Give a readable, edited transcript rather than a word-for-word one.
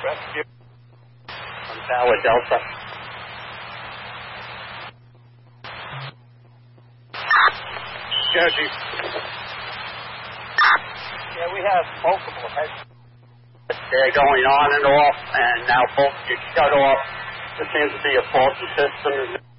Rescue on Tower Delta. Jersey. Yeah, we have multiple heads. They're going on and off, and now both get shut off. There seems to be a faulty system.